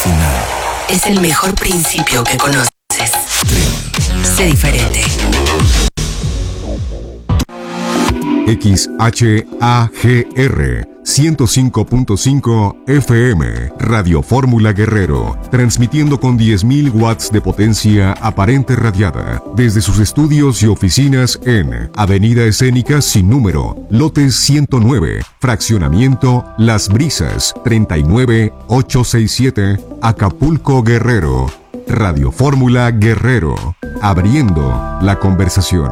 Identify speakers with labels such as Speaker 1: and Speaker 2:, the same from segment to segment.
Speaker 1: final.
Speaker 2: Es el mejor principio que conoces. Sé diferente.
Speaker 3: XHAGR 105.5 FM, Radio Fórmula Guerrero, transmitiendo con 10.000 watts de potencia aparente radiada, desde sus estudios y oficinas en Avenida Escénica Sin Número, Lote 109, Fraccionamiento Las Brisas, 39867, Acapulco, Guerrero. Radio Fórmula Guerrero, abriendo la conversación.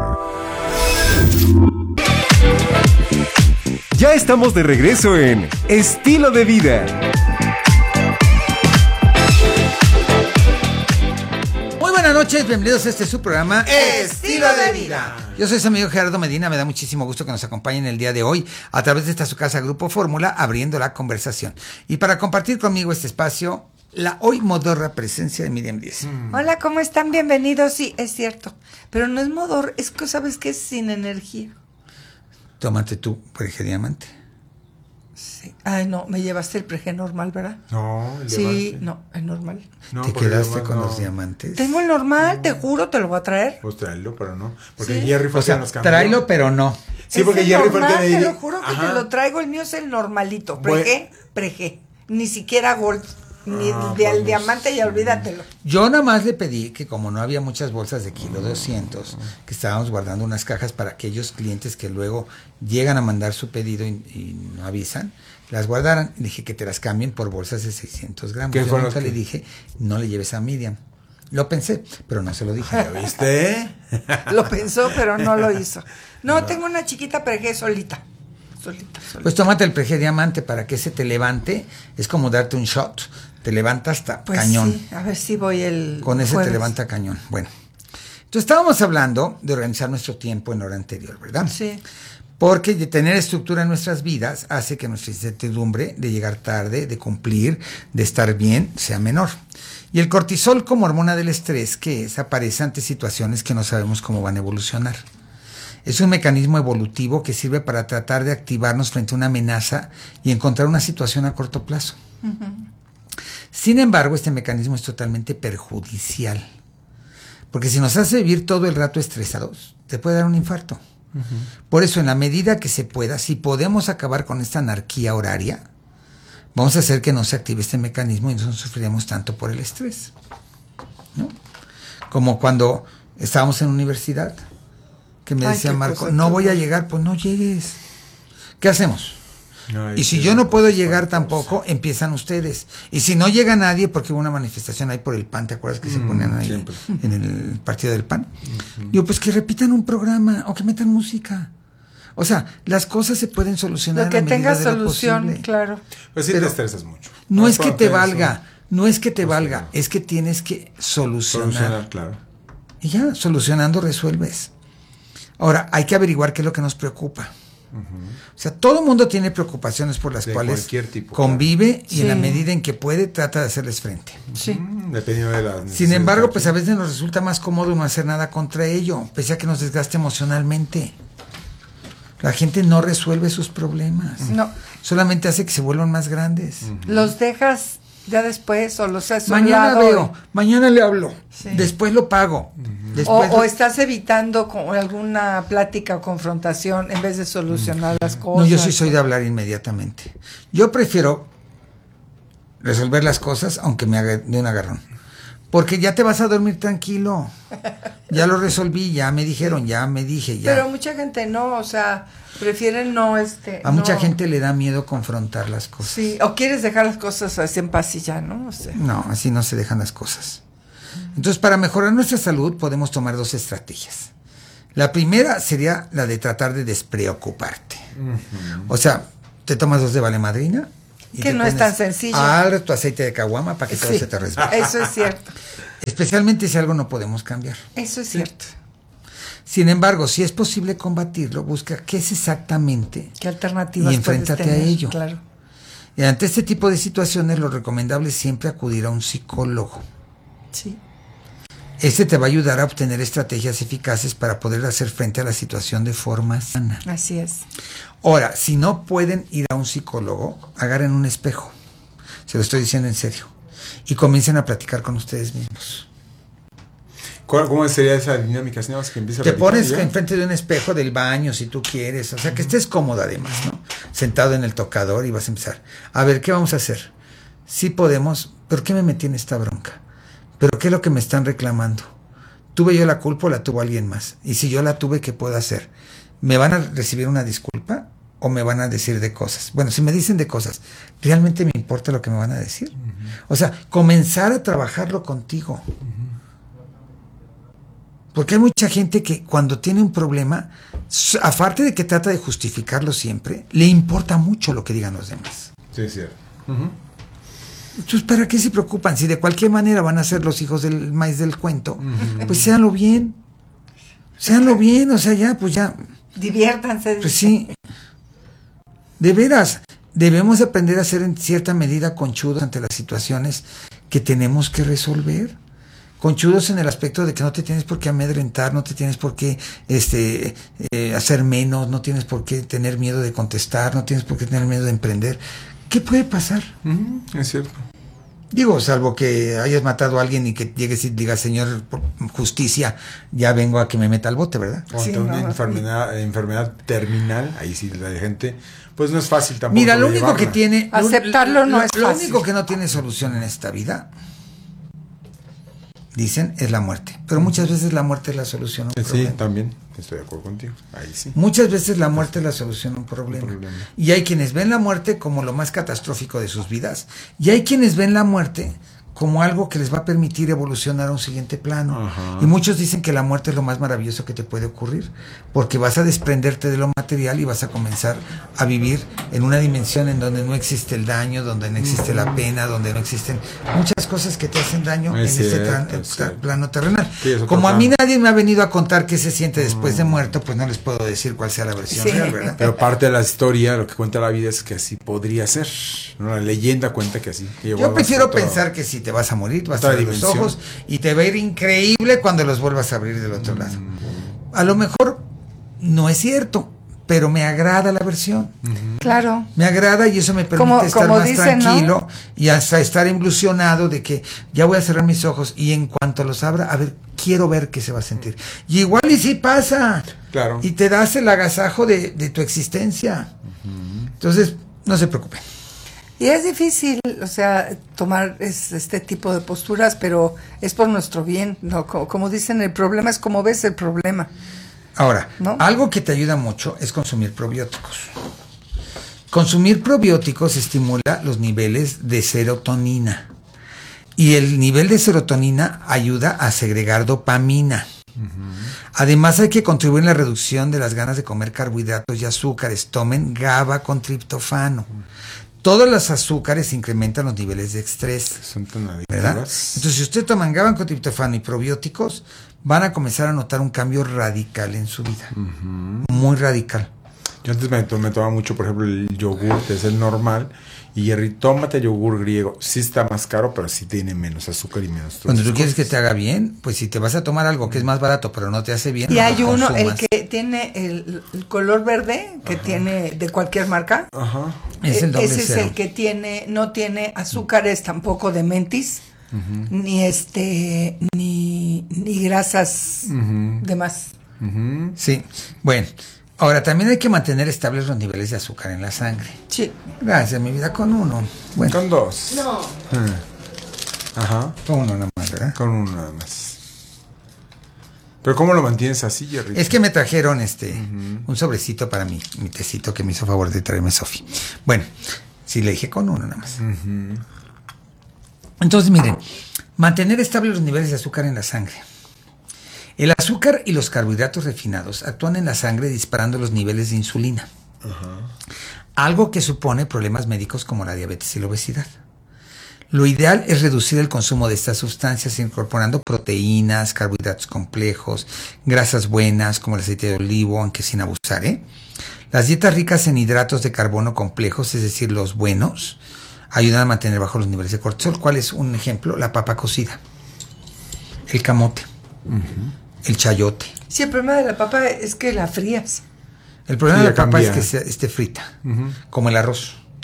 Speaker 3: Ya estamos de regreso en Estilo de Vida.
Speaker 4: Muy buenas noches, bienvenidos a este su programa
Speaker 5: Estilo de Vida.
Speaker 4: Yo soy su amigo Gerardo Medina, me da muchísimo gusto que nos acompañen el día de hoy a través de esta su casa Grupo Fórmula, abriendo la conversación. Y para compartir conmigo este espacio, la hoy modorra presencia de Miriam Díez.
Speaker 5: Hola, ¿cómo están? Bienvenidos. Sí, es cierto. Pero no es modor, es que sabes que es sin energía.
Speaker 4: Tómate tu Preje Diamante.
Speaker 5: Sí. Ay, no, me llevaste el Preje normal, ¿verdad?
Speaker 6: No, el
Speaker 5: Sí,
Speaker 6: diamante.
Speaker 5: no, el normal.
Speaker 6: No,
Speaker 4: ¿Te
Speaker 6: porque
Speaker 4: quedaste
Speaker 6: el
Speaker 4: con
Speaker 6: no.
Speaker 4: los diamantes?
Speaker 5: Tengo el normal, te juro, te lo voy a traer.
Speaker 6: Pues tráelo, pero no. Porque
Speaker 5: Sí.
Speaker 6: Jerry fue
Speaker 4: O sea,
Speaker 6: el que nos cambió.
Speaker 4: tráelo, pero no.
Speaker 6: Sí,
Speaker 5: Es
Speaker 6: porque
Speaker 5: el
Speaker 6: Jerry fue el que
Speaker 5: normal,
Speaker 6: me
Speaker 5: te
Speaker 6: dijo.
Speaker 5: lo juro que
Speaker 6: Ajá.
Speaker 5: te lo traigo, el mío es el normalito.
Speaker 6: Bueno.
Speaker 5: Preje. Ni siquiera gold. Ni
Speaker 6: Ah,
Speaker 5: del
Speaker 6: pues,
Speaker 5: diamante, ya olvídatelo.
Speaker 4: Yo nada más le pedí que como no había muchas bolsas de kilo 200, que estábamos guardando unas cajas para aquellos clientes que luego llegan a mandar su pedido y no avisan, las guardaran. Le dije que te las cambien por bolsas de 600 gramos.
Speaker 6: ¿Qué
Speaker 4: Yo
Speaker 6: fue lo
Speaker 4: nunca
Speaker 6: que-
Speaker 4: le dije, no le lleves a Miriam. Lo pensé, pero no se lo dije.
Speaker 6: ¿Ya viste?
Speaker 5: Lo pensó, pero no lo hizo. No, tengo una chiquita Preje solita. Solita.
Speaker 4: Pues tómate el Preje Diamante para que se te levante. Es como darte un shot. Te levanta hasta
Speaker 5: Pues
Speaker 4: cañón.
Speaker 5: sí, a ver si voy el
Speaker 4: Con ese
Speaker 5: jueves.
Speaker 4: te levanta cañón. Bueno, entonces estábamos hablando de organizar nuestro tiempo en la hora anterior, ¿verdad?
Speaker 5: Sí.
Speaker 4: Porque de tener estructura en nuestras vidas hace que nuestra incertidumbre de llegar tarde, de cumplir, de estar bien, sea menor. Y el cortisol, como hormona del estrés, que es, aparece ante situaciones que no sabemos cómo van a evolucionar. Es un mecanismo evolutivo que sirve para tratar de activarnos frente a una amenaza y encontrar una situación a corto plazo. Sin embargo, este mecanismo es totalmente perjudicial. Porque si nos hace vivir todo el rato estresados, te puede dar un infarto. Por eso, en la medida que se pueda, si podemos acabar con esta anarquía horaria, vamos a hacer que no se active este mecanismo y no sufriremos tanto por el estrés, ¿no? Como cuando estábamos en universidad, que me
Speaker 5: Ay,
Speaker 4: decía
Speaker 5: qué
Speaker 4: Marco,
Speaker 5: cosa
Speaker 4: no
Speaker 5: tan
Speaker 4: voy a
Speaker 5: buena.
Speaker 4: llegar, pues no llegues. ¿Qué hacemos?
Speaker 6: Ay,
Speaker 4: Y si
Speaker 6: qué
Speaker 4: yo no puedo
Speaker 6: cosa
Speaker 4: llegar
Speaker 6: espantosa.
Speaker 4: tampoco, empiezan ustedes. Y si no llega nadie, porque hubo una manifestación ahí por el PAN, ¿te acuerdas que se ponían ahí
Speaker 6: siempre.
Speaker 4: en el partido del PAN? Digo, pues que repitan un programa o que metan música. O sea, las cosas se pueden solucionar
Speaker 5: Lo que
Speaker 4: a medida
Speaker 5: tenga
Speaker 4: de lo
Speaker 5: solución,
Speaker 4: posible.
Speaker 5: claro.
Speaker 6: Pues sí
Speaker 4: Pero
Speaker 6: te estresas mucho.
Speaker 4: No es que te
Speaker 6: porque
Speaker 4: valga, no es que te
Speaker 6: Pues sí,
Speaker 4: valga,
Speaker 6: no.
Speaker 4: es que tienes que solucionar.
Speaker 6: Solucionar, claro.
Speaker 4: Y ya, solucionando resuelves. Ahora, hay que averiguar qué es lo que nos preocupa. O sea, todo el mundo tiene preocupaciones por las
Speaker 6: De
Speaker 4: cuales
Speaker 6: cualquier tipo,
Speaker 4: convive y en la
Speaker 5: Sí.
Speaker 4: medida en que puede trata de hacerles frente.
Speaker 5: Sí.
Speaker 6: Dependiendo de las
Speaker 4: Sin
Speaker 6: necesidades
Speaker 4: embargo,
Speaker 6: de
Speaker 4: pues a veces nos resulta más cómodo no hacer nada contra ello, pese a que nos desgaste emocionalmente. La gente no resuelve sus problemas.
Speaker 5: No.
Speaker 4: Solamente hace que se vuelvan más grandes.
Speaker 5: Los dejas ya después o los has
Speaker 4: Mañana
Speaker 5: olvidado
Speaker 4: veo, mañana le hablo,
Speaker 5: Sí.
Speaker 4: después lo pago.
Speaker 5: O,
Speaker 4: Después
Speaker 5: o estás evitando con alguna plática o confrontación en vez de solucionar las cosas.
Speaker 4: No, yo sí soy de hablar inmediatamente. Yo prefiero resolver las cosas aunque me haga de un agarrón. Porque ya te vas a dormir tranquilo. Ya lo resolví, ya me dijeron, ya me dije, ya.
Speaker 5: Pero mucha gente no, o sea, prefieren no
Speaker 4: A mucha
Speaker 5: no.
Speaker 4: gente le da miedo confrontar las cosas.
Speaker 5: Sí, o quieres dejar las cosas así en paz y ya, ¿no? O sea,
Speaker 4: No, así no se dejan las cosas. Entonces, para mejorar nuestra salud podemos tomar dos estrategias. La primera sería la de tratar de despreocuparte. O sea, te tomas 2 de valemadrina. y
Speaker 5: Que
Speaker 4: te
Speaker 5: no es
Speaker 4: pones
Speaker 5: tan sencillo.
Speaker 4: Harto aceite de caguama para que todo
Speaker 5: sí,
Speaker 4: se te resbale.
Speaker 5: eso es cierto.
Speaker 4: Especialmente si algo no podemos cambiar.
Speaker 5: Eso es cierto.
Speaker 4: Sin embargo, si es posible combatirlo, busca qué es exactamente
Speaker 5: ¿Qué alternativas
Speaker 4: y enfréntate
Speaker 5: puedes
Speaker 4: a
Speaker 5: tener?
Speaker 4: ello.
Speaker 5: Claro.
Speaker 4: Y ante este tipo de situaciones, lo recomendable es siempre acudir a un psicólogo.
Speaker 5: Sí.
Speaker 4: Este te va a ayudar a obtener estrategias eficaces para poder hacer frente a la situación de forma sana.
Speaker 5: Así es.
Speaker 4: Ahora, si no pueden ir a un psicólogo, agarren un espejo. Se lo estoy diciendo en serio. y comiencen a platicar con ustedes mismos.
Speaker 6: ¿Cómo sería esa dinámica? ¿No? Que empieza a
Speaker 4: Te
Speaker 6: platicar
Speaker 4: pones
Speaker 6: ya.
Speaker 4: enfrente de un espejo del baño si tú quieres, o sea, que estés cómoda además, ¿no? Sentado en el tocador y vas a empezar. A ver, ¿qué vamos a hacer? Sí podemos, ¿pero qué me metí en esta bronca? ¿Pero qué es lo que me están reclamando? ¿Tuve yo la culpa o la tuvo alguien más? Y si yo la tuve, ¿qué puedo hacer? ¿Me van a recibir una disculpa o me van a decir de cosas? Bueno, si me dicen de cosas, ¿realmente me importa lo que me van a decir? O sea, comenzar a trabajarlo contigo. Porque hay mucha gente que cuando tiene un problema, aparte de que trata de justificarlo siempre, le importa mucho lo que digan los demás.
Speaker 6: Sí, es cierto.
Speaker 4: Entonces, ¿para qué se preocupan? Si de cualquier manera van a ser los hijos del maíz del cuento, pues séanlo bien. Séanlo bien, o sea, ya, pues ya.
Speaker 5: Diviértanse.
Speaker 4: Pues sí. De veras, debemos aprender a ser en cierta medida conchudos ante las situaciones que tenemos que resolver. Conchudos en el aspecto de que no te tienes por qué amedrentar, no te tienes por qué hacer menos, no tienes por qué tener miedo de contestar, no tienes por qué tener miedo de emprender. ¿Qué puede pasar?
Speaker 6: Es cierto.
Speaker 4: Digo, salvo que hayas matado a alguien y que llegues y digas, señor, por justicia, ya vengo a que me meta al bote, ¿verdad?
Speaker 6: O
Speaker 5: Sí,
Speaker 6: ante una
Speaker 5: no,
Speaker 6: enfermedad terminal, ahí sí la gente, pues no es fácil tampoco.
Speaker 4: Mira, lo único que
Speaker 6: llevarla.
Speaker 4: tiene...
Speaker 5: Aceptarlo no es
Speaker 4: Lo
Speaker 5: fácil.
Speaker 4: único que no tiene solución en esta vida, dicen, es la muerte. Pero muchas veces la muerte es la solución a un
Speaker 6: Sí,
Speaker 4: problema.
Speaker 6: también, estoy de acuerdo contigo. Ahí sí.
Speaker 4: Muchas veces la muerte es la solución a un problema.
Speaker 6: Un problema.
Speaker 4: Y hay quienes ven la muerte como lo más catastrófico de sus vidas. Y hay quienes ven la muerte como algo que les va a permitir evolucionar a un siguiente plano.
Speaker 6: Ajá.
Speaker 4: Y muchos dicen que la muerte es lo más maravilloso que te puede ocurrir, porque vas a desprenderte de lo material y vas a comenzar a vivir en una dimensión en donde no existe el daño, donde no existe la pena, donde no existen muchas cosas que te hacen daño
Speaker 6: Es
Speaker 4: en
Speaker 6: cierto,
Speaker 4: este
Speaker 6: es cierto.
Speaker 4: plano terrenal.
Speaker 6: Sí, es otro
Speaker 4: Como a
Speaker 6: plano.
Speaker 4: mí nadie me ha venido a contar qué se siente después de muerto, pues no les puedo decir cuál sea la versión
Speaker 5: Sí.
Speaker 4: real, ¿verdad?
Speaker 6: Pero parte de la historia, lo que cuenta la vida es que así podría ser. ¿No? La leyenda cuenta que así.
Speaker 4: Yo prefiero pensar que si te vas a morir, vas a
Speaker 6: otra
Speaker 4: abrir los
Speaker 6: dimensión.
Speaker 4: ojos y te va a ir increíble cuando los vuelvas a abrir del otro lado. A lo mejor no es cierto, pero me agrada la versión.
Speaker 5: Claro.
Speaker 4: Me agrada y eso me permite
Speaker 5: Como-
Speaker 4: estar
Speaker 5: como
Speaker 4: más
Speaker 5: dicen, ¿no?
Speaker 4: tranquilo y hasta estar ilusionado de que ya voy a cerrar mis ojos y en cuanto los abra, a ver, quiero ver qué se va a sentir. Y igual y sí pasa.
Speaker 6: Claro.
Speaker 4: Y te das el agasajo de tu existencia. Entonces, no se preocupen.
Speaker 5: Y es difícil, o sea, tomar este tipo de posturas, pero es por nuestro bien, ¿no? Como dicen, el problema es como ves el problema.
Speaker 4: Ahora,
Speaker 5: ¿No?
Speaker 4: algo que te ayuda mucho es consumir probióticos. Consumir probióticos estimula los niveles de serotonina. Y el nivel de serotonina ayuda a segregar dopamina. Además hay que contribuir en la reducción de las ganas de comer carbohidratos y azúcares. Tomen GABA con triptofano. Todos los azúcares incrementan los niveles de estrés.
Speaker 6: Son tan
Speaker 4: ¿Verdad?
Speaker 6: adictivas.
Speaker 4: Entonces, si usted toman GABA con triptofano y probióticos, van a comenzar a notar un cambio radical en su vida. Muy radical.
Speaker 6: Yo antes me tomaba mucho, por ejemplo, el yogur, que es el normal. Y Jerry, tómate yogur griego. Sí está más caro, pero sí tiene menos azúcar y menos.
Speaker 4: Cuando tú quieres que te haga bien, pues si te vas a tomar algo que es más barato, pero no te hace bien,
Speaker 5: Y
Speaker 4: no
Speaker 5: hay
Speaker 4: lo
Speaker 5: uno, el
Speaker 4: consumas.
Speaker 5: que tiene el color verde, que tiene de cualquier marca.
Speaker 6: Ajá.
Speaker 4: Es el doble
Speaker 5: Ese es
Speaker 4: cero.
Speaker 5: el que no tiene azúcares tampoco de mentis, ni ni grasas de más.
Speaker 4: Sí, bueno. Ahora, también hay que mantener estables los niveles de azúcar en la sangre.
Speaker 5: Sí.
Speaker 4: Gracias, mi vida, con uno. Bueno,
Speaker 6: Con dos.
Speaker 5: No.
Speaker 6: Ajá.
Speaker 4: con uno nada más, ¿verdad?
Speaker 6: Con uno nada más. Pero ¿cómo lo mantienes así, Jerry?
Speaker 4: Es que me trajeron un sobrecito para mi tecito que me hizo favor de traerme Sofi. Bueno, sí le dije con uno nada más. Entonces, miren, mantener estables los niveles de azúcar en la sangre. El azúcar y los carbohidratos refinados actúan en la sangre disparando los niveles de insulina. Algo que supone problemas médicos como la diabetes y la obesidad. Lo ideal es reducir el consumo de estas sustancias incorporando proteínas, carbohidratos complejos, grasas buenas como el aceite de olivo, aunque sin abusar, ¿eh? Las dietas ricas en hidratos de carbono complejos, es decir, los buenos, ayudan a mantener bajos los niveles de cortisol. ¿Cuál es un ejemplo? La papa cocida, el camote, el chayote.
Speaker 5: Sí, el problema de la papa es que la frías.
Speaker 4: El problema
Speaker 6: Sí,
Speaker 4: de la
Speaker 6: ya
Speaker 4: papa es
Speaker 6: cambia.
Speaker 4: que esté frita, como el arroz.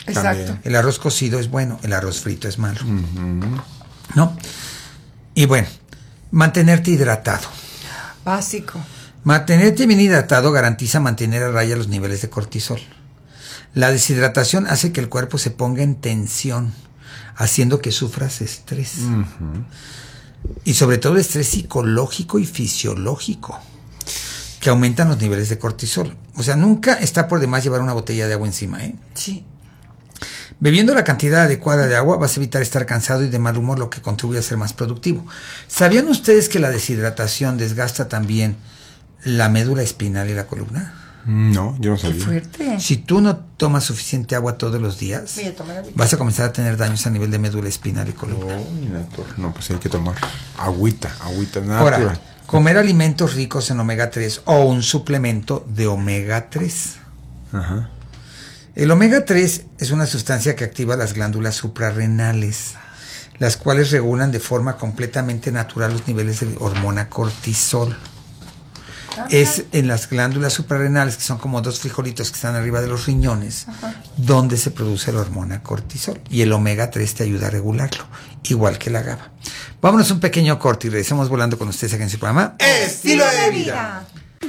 Speaker 5: Exacto.
Speaker 4: El arroz cocido es bueno, el arroz frito es malo. ¿No? Y bueno, mantenerte hidratado.
Speaker 5: Básico.
Speaker 4: Mantenerte bien hidratado garantiza mantener a raya los niveles de cortisol. La deshidratación hace que el cuerpo se ponga en tensión, haciendo que sufras estrés. Y sobre todo estrés psicológico y fisiológico, que aumentan los niveles de cortisol. O sea, nunca está por demás llevar una botella de agua encima, ¿eh?
Speaker 5: Sí.
Speaker 4: Bebiendo la cantidad adecuada de agua vas a evitar estar cansado y de mal humor, lo que contribuye a ser más productivo. ¿Sabían ustedes que la deshidratación desgasta también la médula espinal y la columna?
Speaker 6: No, yo no
Speaker 5: Qué
Speaker 6: sabía.
Speaker 5: fuerte.
Speaker 4: Si tú no tomas suficiente agua todos los días,
Speaker 5: Voy a tomar agüita.
Speaker 4: vas a comenzar a tener daños a nivel de médula espinal y columna.
Speaker 6: No, pues hay que tomar agüita, nada.
Speaker 4: Ahora, comer alimentos ricos en omega 3 o un suplemento de omega 3.
Speaker 6: Ajá.
Speaker 4: El omega 3 es una sustancia que activa las glándulas suprarrenales, las cuales regulan de forma completamente natural los niveles de hormona cortisol. Es en las glándulas suprarrenales, que son como dos frijolitos que están arriba de los riñones, donde se produce la hormona cortisol. Y el omega 3 te ayuda a regularlo, igual que la GABA. Vámonos a un pequeño corte y regresamos volando con ustedes aquí en su programa
Speaker 6: Estilo de vida.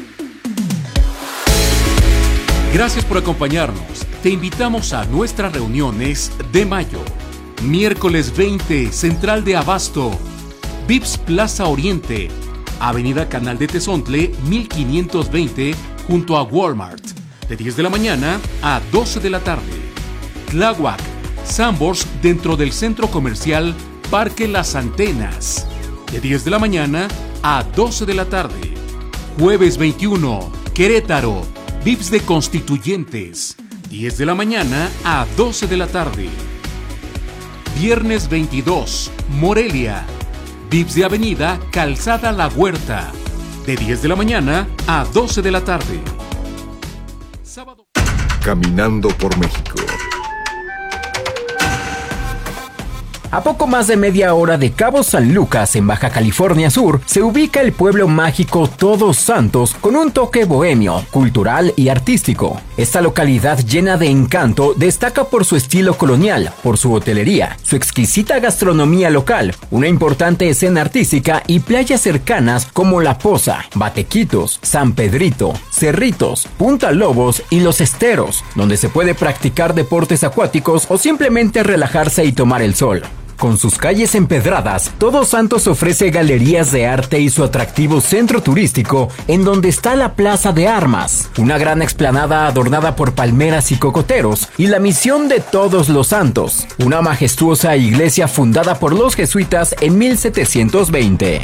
Speaker 1: Gracias por acompañarnos. Te invitamos a nuestras reuniones de mayo. Miércoles 20, Central de Abasto, Vips Plaza Oriente, Avenida Canal de Tezontle, 1520, junto a Walmart, de 10 de la mañana a 12 de la tarde. Tláhuac, Sambors, dentro del Centro Comercial Parque Las Antenas, de 10 de la mañana a 12 de la tarde. Jueves 21, Querétaro, Vips de Constituyentes, 10 de la mañana a 12 de la tarde. Viernes 22, Morelia, Vips de Avenida Calzada La Huerta, de 10 de la mañana a 12 de la tarde. Sábado.
Speaker 3: Caminando por México.
Speaker 7: A poco más de media hora de Cabo San Lucas, en Baja California Sur, se ubica el pueblo mágico Todos Santos con un toque bohemio, cultural y artístico. Esta localidad llena de encanto destaca por su estilo colonial, por su hotelería, su exquisita gastronomía local, una importante escena artística y playas cercanas como La Poza, Batequitos, San Pedrito, Cerritos, Punta Lobos y Los Esteros, donde se puede practicar deportes acuáticos o simplemente relajarse y tomar el sol. Con sus calles empedradas, Todos Santos ofrece galerías de arte y su atractivo centro turístico, en donde está la Plaza de Armas, una gran explanada adornada por palmeras y cocoteros, y la Misión de Todos los Santos, una majestuosa iglesia fundada por los jesuitas en 1720.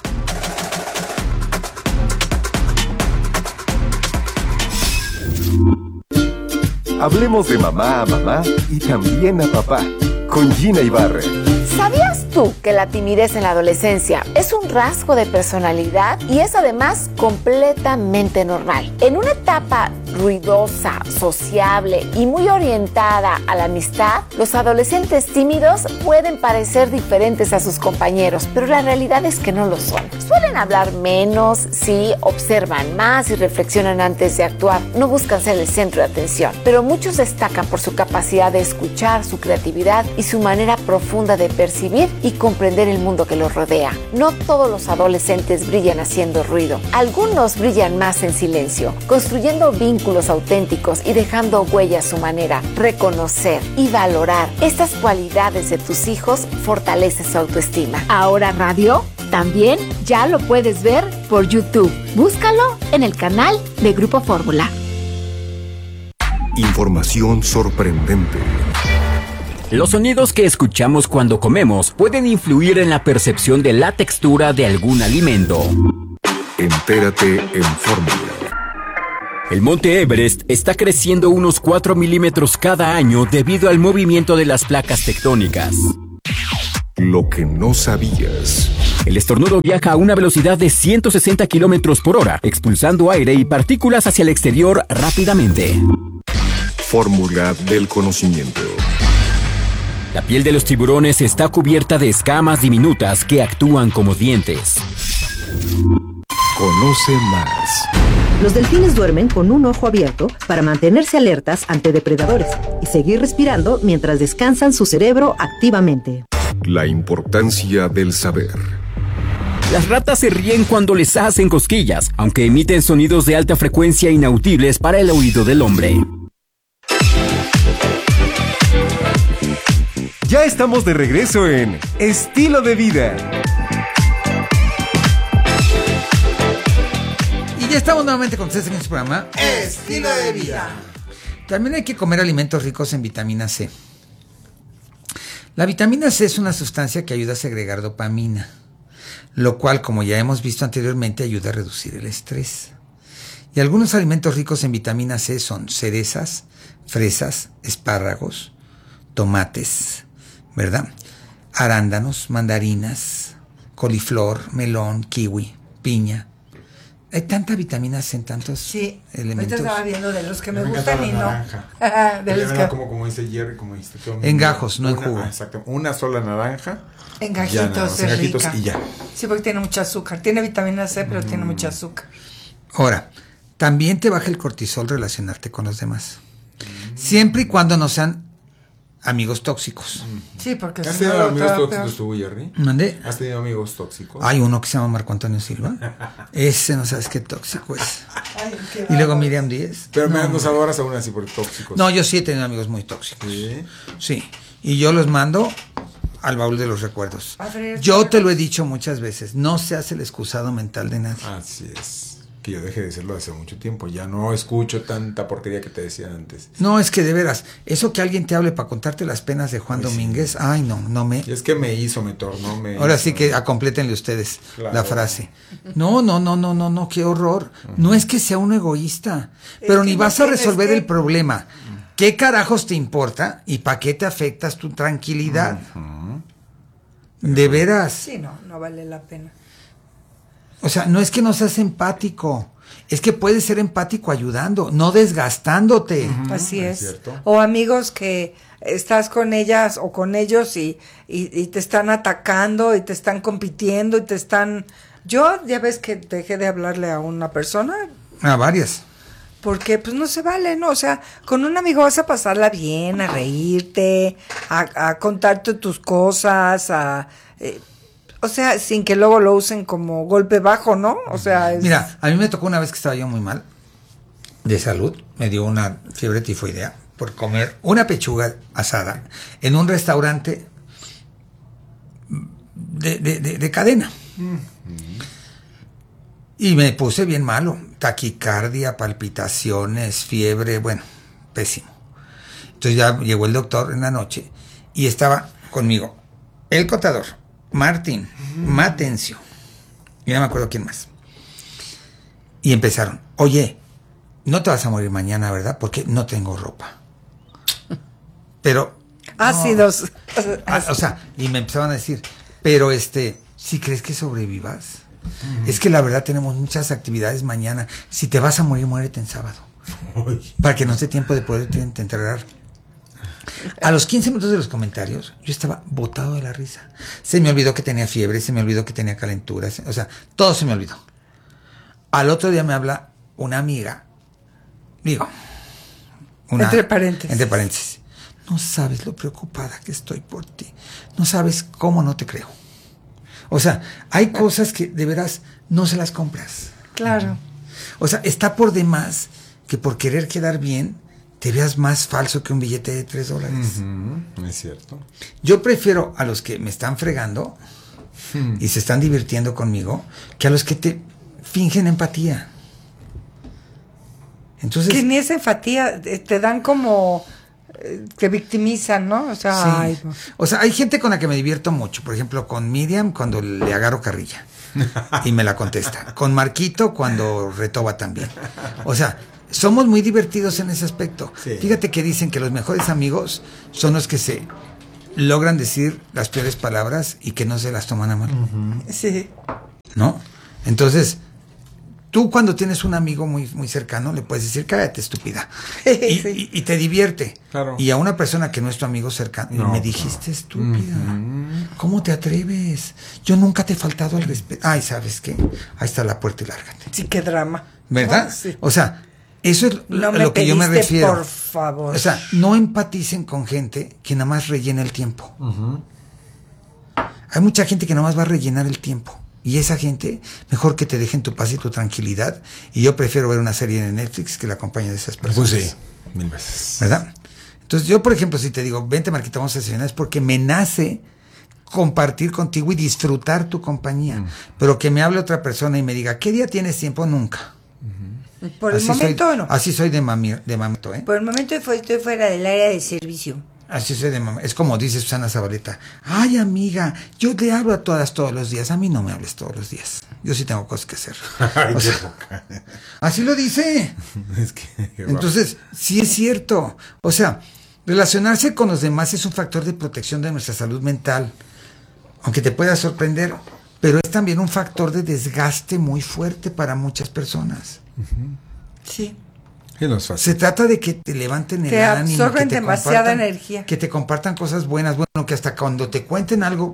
Speaker 8: Hablemos de mamá a mamá y también a papá, con Gina Ibarra.
Speaker 9: ¿Sabías tú que la timidez en la adolescencia es un rasgo de personalidad y es además completamente normal? En una etapa ruidosa, sociable y muy orientada a la amistad, los adolescentes tímidos pueden parecer diferentes a sus compañeros, pero la realidad es que no lo son. Suelen hablar menos, sí, observan más y reflexionan antes de actuar. No buscan ser el centro de atención, pero muchos destacan por su capacidad de escuchar, su creatividad y su manera profunda de percibir y comprender el mundo que los rodea. No todos los adolescentes brillan haciendo ruido. Algunos brillan más en silencio, construyendo vínculos auténticos y dejando huella a su manera. Reconocer y valorar estas cualidades de tus hijos fortalece su autoestima. Ahora Radio también ya lo puedes ver por YouTube. Búscalo en el canal de Grupo Fórmula.
Speaker 3: Información sorprendente.
Speaker 7: Los sonidos que escuchamos cuando comemos pueden influir en la percepción de la textura de algún alimento.
Speaker 3: Entérate en Fórmula.
Speaker 7: El monte Everest está creciendo unos 4 milímetros cada año debido al movimiento de las placas tectónicas.
Speaker 3: Lo que no sabías.
Speaker 7: El estornudo viaja a una velocidad de 160 kilómetros por hora, expulsando aire y partículas hacia el exterior rápidamente.
Speaker 3: Fórmula del conocimiento.
Speaker 7: La piel de los tiburones está cubierta de escamas diminutas que actúan como dientes.
Speaker 3: Conoce más.
Speaker 10: Los delfines duermen con un ojo abierto para mantenerse alertas ante depredadores y seguir respirando mientras descansan su cerebro activamente.
Speaker 3: La importancia del saber.
Speaker 7: Las ratas se ríen cuando les hacen cosquillas, aunque emiten sonidos de alta frecuencia inaudibles para el oído del hombre.
Speaker 8: Ya estamos de regreso en Estilo de Vida.
Speaker 4: Y ya estamos nuevamente con ustedes en este programa Estilo de Vida. También hay que comer alimentos ricos en vitamina C. La vitamina C es una sustancia que ayuda a segregar dopamina, lo cual, como ya hemos visto anteriormente, ayuda a reducir el estrés. Y algunos alimentos ricos en vitamina C son cerezas, fresas, espárragos, tomates, ¿verdad? Arándanos, mandarinas, coliflor, melón, kiwi, piña. Hay tanta vitamina C en tantos elementos.
Speaker 5: Ahorita estaba viendo de los que me gustan y no.
Speaker 6: De los que... como dice Jerry, como dice.
Speaker 4: En gajos, no en jugo.
Speaker 6: Exacto. Una sola naranja.
Speaker 5: En gajitos,
Speaker 6: en gajitos y ya.
Speaker 5: Sí, porque tiene mucho azúcar. Tiene vitamina C, pero tiene mucho azúcar.
Speaker 4: Ahora, también te baja el cortisol relacionarte con los demás. Siempre y cuando no sean amigos tóxicos.
Speaker 5: Sí, porque...
Speaker 6: ¿Has tenido amigos tóxicos tú, Jerry?
Speaker 4: ¿Mandé?
Speaker 6: ¿Has tenido amigos tóxicos?
Speaker 4: Hay uno que se llama Marco Antonio Silva. Ese no sabes qué tóxico es. Ay, y luego Miriam Díez.
Speaker 6: Pero me nos adoras aún así por tóxicos.
Speaker 4: No, yo sí he tenido amigos muy tóxicos.
Speaker 6: ¿Sí?
Speaker 4: Sí. Y yo los mando al baúl de los recuerdos. Yo te lo he dicho muchas veces. No seas el excusado mental de nadie.
Speaker 6: Así es. Que yo dejé de serlo hace mucho tiempo. Ya no escucho tanta porquería que te decía antes.
Speaker 4: No, es que de veras, eso que alguien te hable para contarte las penas de Juan Domínguez, ay, no me...
Speaker 6: Y es que me tornó.
Speaker 4: Ahora sí que complétenle ustedes la frase. No, qué horror. No es que sea un egoísta, pero ni vas a resolver el problema. ¿Qué carajos te importa y para qué te afectas tu tranquilidad? De veras.
Speaker 5: Sí, no vale la pena.
Speaker 4: O sea, no es que no seas empático, es que puedes ser empático ayudando, no desgastándote.
Speaker 5: Así es. ¿Cierto? O amigos que estás con ellas o con ellos y te están atacando y te están compitiendo y te están... Yo ya ves que dejé de hablarle a una persona.
Speaker 4: A varias.
Speaker 5: Porque pues no se vale, ¿no? O sea, con un amigo vas a pasarla bien, a reírte, a contarte tus cosas, o sea, sin que luego lo usen como golpe bajo, ¿no? O sea,
Speaker 4: Mira, a mí me tocó una vez que estaba yo muy mal de salud, me dio una fiebre tifoidea por comer una pechuga asada en un restaurante de cadena. Y me puse bien malo, taquicardia, palpitaciones, fiebre, bueno, pésimo. Entonces ya llegó el doctor en la noche y estaba conmigo el contador, Martín, Matencio, y no me acuerdo quién más. Y empezaron, oye, no te vas a morir mañana, ¿verdad? Porque no tengo ropa. Pero...
Speaker 5: ácidos.
Speaker 4: O sea, y me empezaban a decir, pero ¿sí crees que sobrevivas? Es que la verdad tenemos muchas actividades mañana. Si te vas a morir, muérete en sábado. Para que no esté tiempo de poder enterrar. A los 15 minutos de los comentarios, yo estaba botado de la risa. Se me olvidó que tenía fiebre, se me olvidó que tenía calenturas, o sea, todo se me olvidó. Al otro día me habla una amiga,
Speaker 5: entre paréntesis.
Speaker 4: No sabes lo preocupada que estoy por ti. No sabes cómo no te creo. O sea, hay cosas que de veras no se las compras.
Speaker 5: Claro.
Speaker 4: O sea, está por demás que por querer quedar bien te veas más falso que un billete de $3.
Speaker 6: Es cierto.
Speaker 4: Yo prefiero a los que me están fregando y se están divirtiendo conmigo que a los que te fingen empatía. Entonces,
Speaker 5: que ni esa empatía, te dan como... que victimizan, ¿no? O sea,
Speaker 4: sí.
Speaker 5: ay, no.
Speaker 4: O sea, hay gente con la que me divierto mucho. Por ejemplo, con Miriam cuando le agarro carrilla y me la contesta. Con Marquito cuando retoba también. O sea, somos muy divertidos en ese aspecto. Sí. Fíjate que dicen que los mejores amigos son los que se logran decir las peores palabras y que no se las toman a mal.
Speaker 5: Sí.
Speaker 4: ¿No? Entonces, tú cuando tienes un amigo muy, muy cercano le puedes decir, cállate, estúpida. Y te divierte.
Speaker 6: Claro.
Speaker 4: Y a una persona que no es tu amigo cercano, me dijiste estúpida. ¿Cómo te atreves? Yo nunca te he faltado al respeto. Ay, ¿sabes qué? Ahí está la puerta y lárgate.
Speaker 5: Sí, qué drama.
Speaker 4: ¿Verdad?
Speaker 5: Oh, sí.
Speaker 4: O sea, eso es
Speaker 5: No
Speaker 4: a
Speaker 5: me
Speaker 4: lo que yo me
Speaker 5: pediste,
Speaker 4: refiero.
Speaker 5: por favor.
Speaker 4: O sea, no empaticen con gente que nada más rellena el tiempo. Hay mucha gente que nada más va a rellenar el tiempo. Y esa gente, mejor que te dejen tu paz y tu tranquilidad. Y yo prefiero ver una serie de Netflix que la compañía de esas personas.
Speaker 6: Pues sí, 1000 veces.
Speaker 4: ¿Verdad? Entonces yo, por ejemplo, si te digo, vente Marquita, vamos a desayunar, es porque me nace compartir contigo y disfrutar tu compañía. Pero que me hable otra persona y me diga, ¿qué día tienes tiempo? Nunca.
Speaker 5: Por el momento no.
Speaker 4: Así soy de mamito, ¿eh?
Speaker 5: Por el momento estoy fuera del área de servicio.
Speaker 4: Así soy de mamá. Es como dice Susana Zabaleta. Ay, amiga, yo te hablo a todas todos los días. A mí no me hables todos los días. Yo sí tengo cosas que hacer.
Speaker 6: Ay,
Speaker 4: O sea, así lo dice.
Speaker 6: Es que,
Speaker 4: Entonces, sí es cierto. O sea, relacionarse con los demás es un factor de protección de nuestra salud mental. Aunque te pueda sorprender, pero es también un factor de desgaste muy fuerte para muchas personas.
Speaker 5: Sí.
Speaker 6: Y no es fácil.
Speaker 4: Se trata de que te levanten el
Speaker 5: Te
Speaker 4: ánimo,
Speaker 5: absorben
Speaker 4: que te
Speaker 5: demasiada
Speaker 4: compartan-
Speaker 5: energía.
Speaker 4: que te compartan cosas buenas, bueno, que hasta cuando te cuenten algo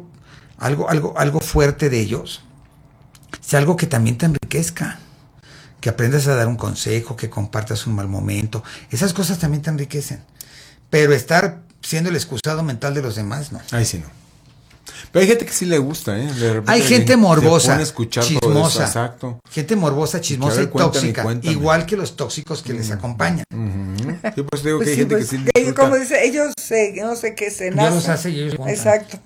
Speaker 4: fuerte de ellos, sea algo que también te enriquezca, que aprendas a dar un consejo, que compartas un mal momento, esas cosas también te enriquecen. Pero estar siendo el excusado mental de los demás, no.
Speaker 6: Ahí sí no. Pero hay gente que sí le gusta, ¿eh? De repente
Speaker 4: Hay gente
Speaker 6: se
Speaker 4: morbosa,
Speaker 6: pone a escuchar todo eso,
Speaker 4: chismosa,
Speaker 6: exacto.
Speaker 4: gente morbosa, chismosa
Speaker 6: Que a
Speaker 4: y
Speaker 6: ver, cuéntame,
Speaker 4: tóxica,
Speaker 6: cuéntame.
Speaker 4: igual que los tóxicos que les acompañan.
Speaker 6: Sí, pues digo
Speaker 5: Pues
Speaker 6: que hay
Speaker 5: sí,
Speaker 6: gente
Speaker 5: pues,
Speaker 6: que sí
Speaker 5: que
Speaker 6: disfruta.
Speaker 5: como dice, ellos no sé qué se
Speaker 4: Ya
Speaker 5: nacen.
Speaker 4: los hace y ellos cuentan.
Speaker 5: Exacto.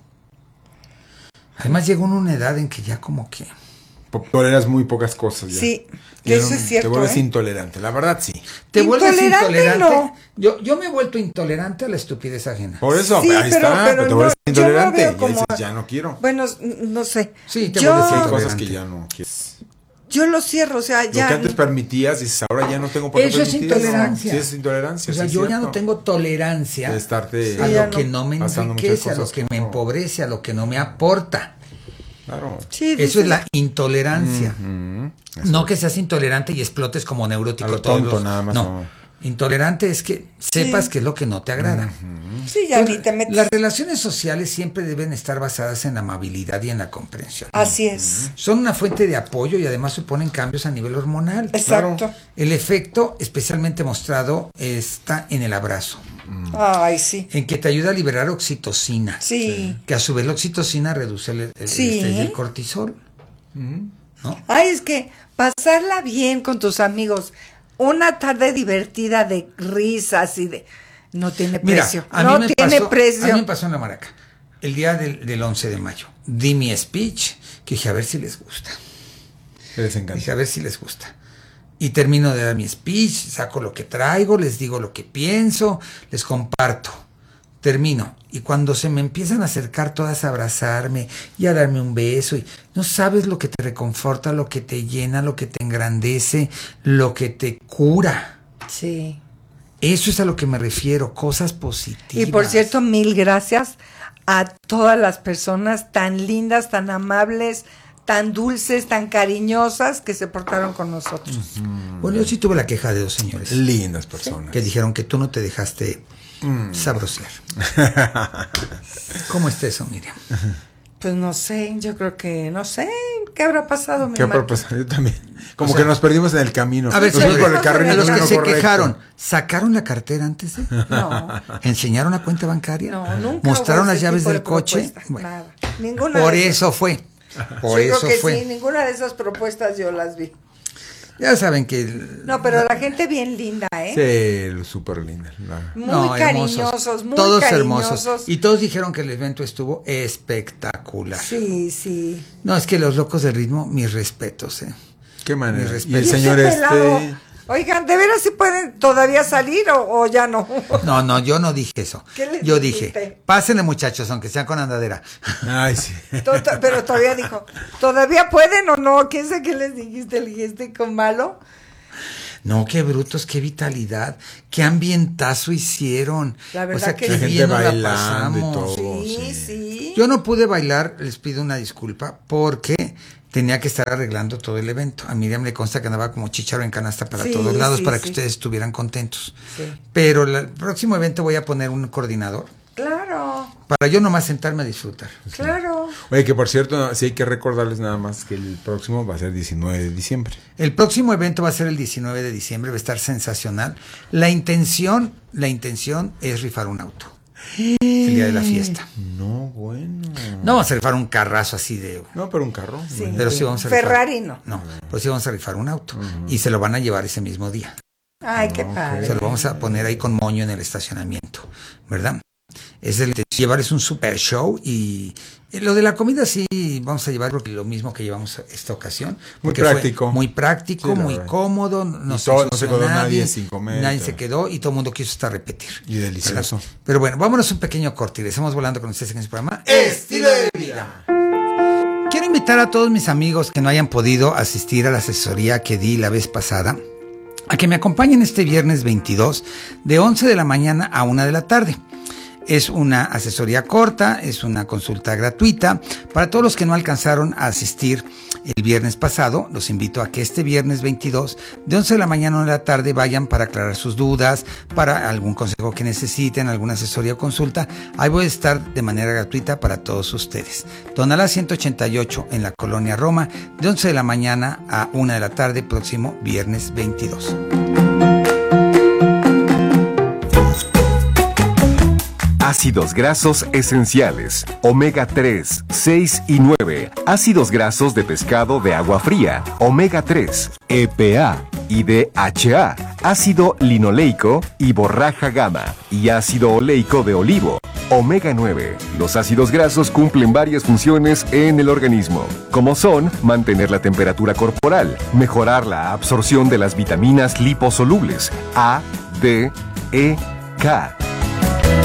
Speaker 4: Además llega uno a una edad en que ya como que...
Speaker 6: Toleras muy pocas cosas ya.
Speaker 5: Sí,
Speaker 6: Ya
Speaker 5: eso
Speaker 6: no-
Speaker 5: es cierto.
Speaker 6: Te vuelves
Speaker 5: ¿eh?
Speaker 6: intolerante, la verdad sí.
Speaker 4: ¿Te vuelves
Speaker 5: Intolerante,
Speaker 4: intolerante?
Speaker 5: no.
Speaker 4: Yo me he vuelto intolerante a la estupidez ajena.
Speaker 6: Por eso,
Speaker 5: Sí,
Speaker 6: ahí
Speaker 5: pero-
Speaker 6: está,
Speaker 5: pero
Speaker 6: te vuelves
Speaker 5: no, yo no
Speaker 6: intolerante.
Speaker 5: veo
Speaker 6: Y
Speaker 5: como-
Speaker 6: dices, ya no quiero.
Speaker 5: Bueno, no sé.
Speaker 4: Sí, te
Speaker 5: yo,
Speaker 4: vuelves
Speaker 6: Hay
Speaker 4: intolerante.
Speaker 6: cosas que ya no quieres.
Speaker 5: yo lo cierro, o sea,
Speaker 6: Lo
Speaker 5: ya.
Speaker 6: que antes permitías, dices, ahora ya no tengo por qué
Speaker 4: Eso es
Speaker 6: permitir.
Speaker 4: intolerancia.
Speaker 6: Sí, es intolerancia.
Speaker 4: O sea,
Speaker 6: sí es
Speaker 4: yo ya
Speaker 6: cierto.
Speaker 4: no tengo tolerancia
Speaker 6: De estarte
Speaker 4: a
Speaker 5: Sí, ya
Speaker 4: lo que
Speaker 5: no.
Speaker 4: no me
Speaker 6: pasando muchas
Speaker 4: enriquece, a lo
Speaker 6: cosas
Speaker 4: que
Speaker 6: que
Speaker 4: me
Speaker 6: no.
Speaker 4: empobrece, a lo que no me aporta.
Speaker 6: Claro.
Speaker 5: Sí,
Speaker 4: Eso
Speaker 5: dices,
Speaker 4: es la intolerancia.
Speaker 6: Eso
Speaker 4: No
Speaker 6: es.
Speaker 4: que seas intolerante y explotes como neurótico.
Speaker 6: A lo
Speaker 4: todos
Speaker 6: tonto
Speaker 4: los-
Speaker 6: nada más, no.
Speaker 4: Intolerante es que sepas qué es lo que no te agrada.
Speaker 5: Sí, ya ni te metes.
Speaker 4: Las relaciones sociales siempre deben estar basadas en la amabilidad y en la comprensión.
Speaker 5: Así es.
Speaker 4: Son una fuente de apoyo y además suponen cambios a nivel hormonal.
Speaker 5: Exacto.
Speaker 4: El efecto especialmente mostrado está en el abrazo,
Speaker 5: Ay, sí.
Speaker 4: en que te ayuda a liberar oxitocina,
Speaker 5: Sí.
Speaker 4: que a su vez la oxitocina reduce el
Speaker 5: Sí.
Speaker 4: estrés y el cortisol. ¿No?
Speaker 5: Ay, es que pasarla bien con tus amigos, una tarde divertida de risas y de... No tiene
Speaker 4: Mira,
Speaker 5: precio.
Speaker 4: a mí
Speaker 5: No
Speaker 4: me
Speaker 5: tiene
Speaker 4: pasó,
Speaker 5: precio.
Speaker 4: A mí me pasó en la Maraca, el día del 11 de mayo. Di mi speech, que dije a ver si les gusta.
Speaker 6: Les encanta.
Speaker 4: Dije a ver si les gusta. Y termino de dar mi speech, saco lo que traigo, les digo lo que pienso, les comparto. Termino. Y cuando se me empiezan a acercar todas a abrazarme y a darme un beso, y no sabes lo que te reconforta, lo que te llena, lo que te engrandece, lo que te cura.
Speaker 5: Sí.
Speaker 4: Eso es a lo que me refiero, cosas positivas.
Speaker 5: Y por cierto, mil gracias a todas las personas tan lindas, tan amables, tan dulces, tan cariñosas que se portaron con nosotros.
Speaker 4: Bueno, yo sí tuve la queja de dos señores
Speaker 6: Lindas personas.
Speaker 4: que dijeron que tú no te dejaste sabrosear. ¿Cómo está eso, Miriam?
Speaker 5: Pues no sé, yo creo que no sé qué habrá pasado. mi
Speaker 6: ¿Qué
Speaker 5: Marta?
Speaker 6: propósito? Yo también. Como
Speaker 4: O sea,
Speaker 6: que nos perdimos en el camino.
Speaker 4: A ver,
Speaker 6: Nos fuimos
Speaker 4: señores,
Speaker 6: por el carril
Speaker 4: a los que
Speaker 6: no
Speaker 4: se
Speaker 6: correcto.
Speaker 4: quejaron, ¿sacaron la cartera antes de?
Speaker 5: No,
Speaker 4: ¿Enseñaron la cuenta bancaria?
Speaker 5: no, nunca.
Speaker 4: ¿Mostraron
Speaker 5: hubo
Speaker 4: las
Speaker 5: ese
Speaker 4: llaves
Speaker 5: tipo de
Speaker 4: del coche?
Speaker 5: propuesta,
Speaker 4: Bueno,
Speaker 5: nada. Ninguna
Speaker 4: por
Speaker 5: de esas.
Speaker 4: eso fue. Por
Speaker 5: Yo
Speaker 4: eso
Speaker 5: creo que
Speaker 4: fue.
Speaker 5: sí, ninguna de esas propuestas yo las vi.
Speaker 4: Ya saben que...
Speaker 5: No, pero la gente bien linda, ¿eh?
Speaker 6: Sí, súper linda.
Speaker 5: Muy
Speaker 4: No, hermosos.
Speaker 5: cariñosos, muy
Speaker 4: todos
Speaker 5: cariñosos.
Speaker 4: hermosos. Y todos dijeron que el evento estuvo espectacular.
Speaker 5: Sí, sí.
Speaker 4: No, es que los locos del ritmo, mis respetos,
Speaker 6: Qué
Speaker 4: Mi
Speaker 6: manera.
Speaker 4: respeto.
Speaker 6: Y el
Speaker 5: ¿Y ese
Speaker 6: señor
Speaker 5: pelado? Oigan, ¿de veras sí pueden todavía salir o ya no?
Speaker 4: No, yo no dije eso.
Speaker 5: ¿Qué les
Speaker 4: Yo
Speaker 5: dijiste?
Speaker 4: dije, pásenle muchachos, aunque sean con andadera.
Speaker 6: Ay, sí.
Speaker 5: Pero todavía dijo, ¿todavía pueden o no? ¿Quién sabe qué les dijiste? ¿Le dijiste con malo?
Speaker 4: No, qué brutos, qué vitalidad, qué ambientazo hicieron.
Speaker 5: La verdad
Speaker 4: o sea,
Speaker 5: que
Speaker 4: qué
Speaker 5: sí.
Speaker 6: La gente
Speaker 4: bien nos la
Speaker 6: bailando y
Speaker 4: pasamos.
Speaker 6: todo.
Speaker 5: Sí,
Speaker 6: sí.
Speaker 5: sí.
Speaker 4: Yo no pude bailar, les pido una disculpa, porque tenía que estar arreglando todo el evento. A Miriam le consta que andaba como chícharo en canasta para
Speaker 5: Sí,
Speaker 4: todos lados,
Speaker 5: sí,
Speaker 4: para
Speaker 5: sí.
Speaker 4: que ustedes estuvieran contentos.
Speaker 5: Sí.
Speaker 4: Pero el próximo evento voy a poner un coordinador.
Speaker 5: Claro.
Speaker 4: Para yo nomás sentarme a disfrutar.
Speaker 5: Claro.
Speaker 6: Oye, que por cierto, sí hay que recordarles nada más que el próximo va a ser 19 de diciembre.
Speaker 4: El próximo evento va a ser el 19 de diciembre, va a estar sensacional. La intención es rifar un auto. El día de la fiesta.
Speaker 6: No, bueno.
Speaker 4: No vamos a rifar un carrazo así de...
Speaker 6: No, pero un carro.
Speaker 5: Sí.
Speaker 4: Pero sí vamos a rifar.
Speaker 5: Ferrari no.
Speaker 4: No, pero sí vamos a rifar un auto. Y se lo van a llevar ese mismo día.
Speaker 5: Ay, qué padre.
Speaker 4: Se lo vamos a poner ahí con moño en el estacionamiento, ¿verdad? Es el de llevarles un super show y lo de la comida sí vamos a llevar lo mismo que llevamos esta ocasión.
Speaker 6: Muy práctico.
Speaker 4: Muy práctico,
Speaker 6: Sí,
Speaker 4: muy cómodo.
Speaker 6: No se quedó nadie sin comer.
Speaker 4: Nadie se quedó y todo el mundo quiso hasta repetir.
Speaker 6: Y delicioso.
Speaker 4: ¿Verdad? Pero bueno, vámonos un pequeño corte y regresamos volando con ustedes en este programa Estilo de Vida. Quiero invitar a todos mis amigos que no hayan podido asistir a la asesoría que di la vez pasada a que me acompañen este viernes 22 de 11 de la mañana a 1 de la tarde. Es una asesoría corta, es una consulta gratuita. Para todos los que no alcanzaron a asistir el viernes pasado, los invito a que este viernes 22, de 11 de la mañana a 1 de la tarde, vayan para aclarar sus dudas, para algún consejo que necesiten, alguna asesoría o consulta. Ahí voy a estar de manera gratuita para todos ustedes. Tonalá 188 en la Colonia Roma, de 11 de la mañana a 1 de la tarde, próximo viernes 22.
Speaker 8: Ácidos grasos esenciales, omega 3, 6 y 9. Ácidos grasos de pescado de agua fría, omega 3, EPA y DHA. Ácido linoleico y borraja gamma. Y ácido oleico de olivo, omega 9. Los ácidos grasos cumplen varias funciones en el organismo, como son mantener la temperatura corporal, mejorar la absorción de las vitaminas liposolubles A, D, E, K,